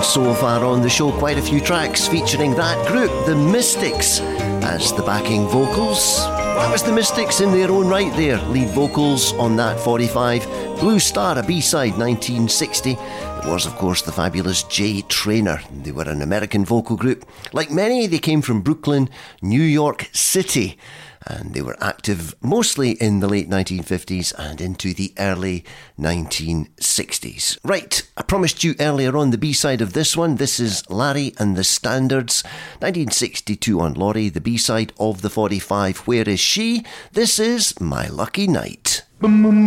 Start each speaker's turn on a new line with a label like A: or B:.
A: So far on the show, quite a few tracks featuring that group, the Mystics, as the backing vocals. That was the Mystics in their own right there, lead vocals on that 45. Blue Star, a B-side, 1960. It was, of course, the fabulous Jay Traynor. They were an American vocal group. Like many, they came from Brooklyn, New York City, and they were active mostly in the late 1950s and into the early 1960s. Right, I promised you earlier on the B-side of this one. This is Larry and the Standards, 1962 on Laurie, the B-side of the 45. Where is she? This is My Lucky Night.